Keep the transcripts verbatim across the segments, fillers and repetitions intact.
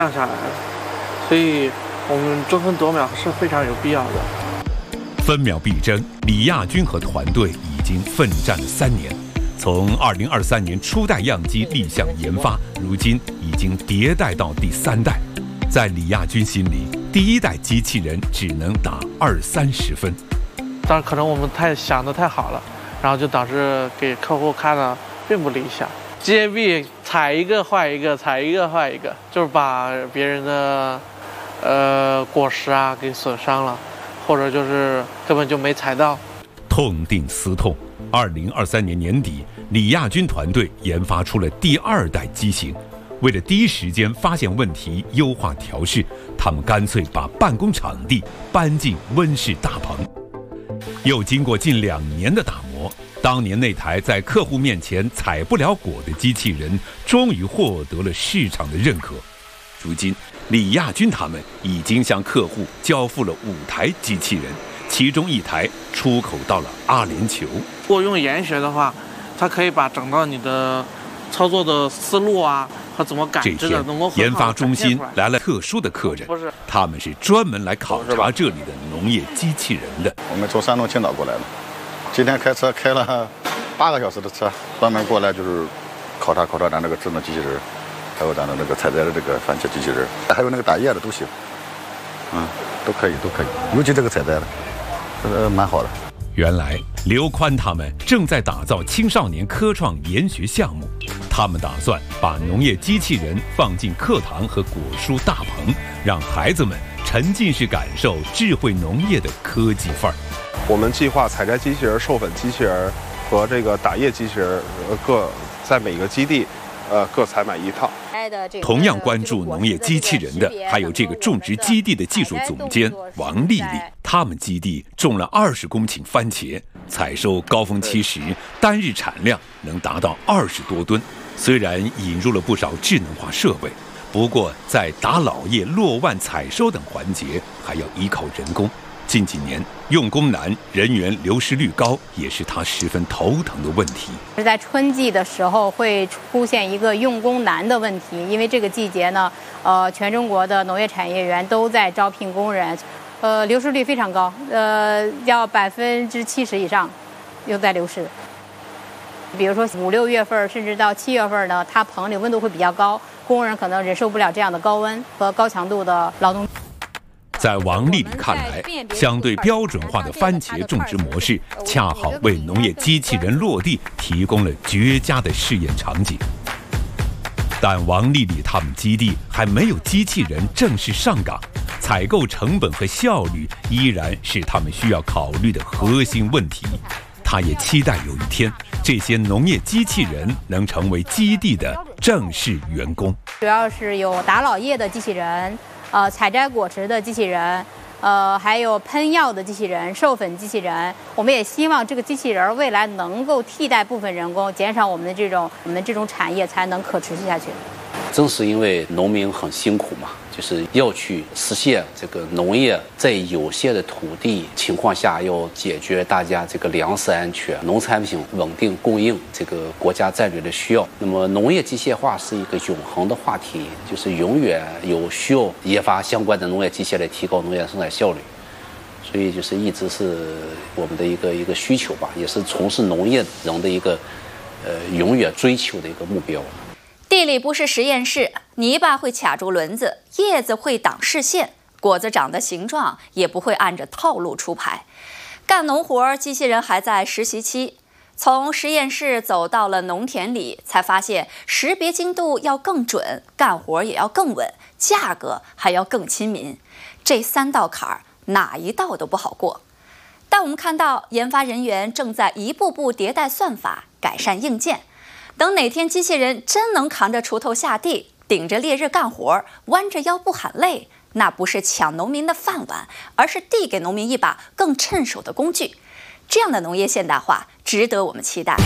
降下来了，所以我们争分夺秒是非常有必要的。 分秒必争，李亚军和团队已经奋战了三年，从二零二三年初代样机立项研发，如今已经迭代到第三代。在李亚军心里，第一代机器人只能打二三十分。 但是可能我们太想得太好了，然后就导致给客户看的并不理想。机械臂踩一个坏一个，踩一个坏一个，就是把别人的呃果实啊给损伤了，或者就是根本就没踩到。 痛定思痛，二零二三年年底，李亚军团队研发出了第二代机型。为了第一时间发现问题、优化调试，他们干脆把办公场地搬进温室大棚。又经过近两年的打磨，当年那台在客户面前采不了果的机器人，终于获得了市场的认可。如今，李亚军他们已经向客户交付了五台机器人，其中一台出口到了阿联酋。 如果用研学的话，它可以把整个你的操作的思路啊和怎么感知的能够很好地研发中心来了特殊的客人，他们是专门来考察这里的农业机器人的。 我们从山东青岛过来的，今天开车开了八个小时的车，专门过来就是考察考察咱这个智能机器人，还有咱的那个采摘的这个番茄机器人，还有那个打叶的都行，嗯，都可以都可以，尤其这个采摘的，呃，蛮好的。 原来刘宽他们正在打造青少年科创研学项目，他们打算把农业机器人放进课堂和果蔬大棚，让孩子们沉浸式感受智慧农业的科技范儿。 我们计划采摘机器人、授粉机器人和这个打叶机器人各在每个基地，呃，各采买一套。 同样关注农业机器人的，还有这个种植基地的技术总监王丽丽。他们基地种了二十公顷番茄，采收高峰期时单日产量能达到二十多吨。虽然引入了不少智能化设备，不过在打老叶、落万采收等环节还要依靠人工。近几年用工难，人员流失率高，也是他十分头疼的问题。 在春季的时候会出现一个用工难的问题，因为这个季节呢，呃，全中国的农业产业园都在招聘工人，呃，流失率非常高，呃，要百分之七十以上又在流失。比如说五六月份，甚至到七月份呢，它棚里温度会比较高，工人可能忍受不了这样的高温和高强度的劳动。 在王丽丽看来，相对标准化的番茄种植模式，恰好为农业机器人落地提供了绝佳的试验场景。但王丽丽他们基地还没有机器人正式上岗，采购成本和效率依然是他们需要考虑的核心问题。她也期待有一天，这些农业机器人能成为基地的正式员工。 主要是有打老叶的机器人。呃，采摘果实的机器人，呃，还有喷药的机器人、授粉机器人。我们也希望这个机器人未来能够替代部分人工，减少我们的这种我们的这种产业才能可持续下去。 正是因为农民很辛苦嘛，就是要去实现这个农业在有限的土地情况下，要解决大家这个粮食安全、农产品稳定供应这个国家战略的需要。那么农业机械化是一个永恒的话题，就是永远有需要研发相关的农业机械来提高农业生产效率。所以就是一直是我们的一个一个需求吧，也是从事农业人的一个呃永远追求的一个目标。 地里不是实验室，泥巴会卡住轮子，叶子会挡视线，果子长的形状也不会按着套路出牌。干农活，机器人还在实习期，从实验室走到了农田里，才发现识别精度要更准，干活也要更稳，价格还要更亲民。这三道坎儿，哪一道都不好过。但我们看到研发人员正在一步步迭代算法，改善硬件。等哪天机器人真能扛着锄头下地，顶着烈日干活，弯着腰不喊累，那不是抢农民的饭碗，而是递给农民一把更趁手的工具。这样的农业现代化值得我们期待。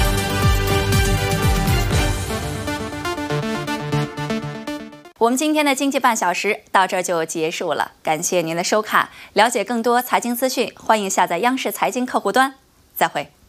我们今天的经济半小时到这儿就结束了，感谢您的收看。了解更多财经资讯，欢迎下载央视财经客户端。再会。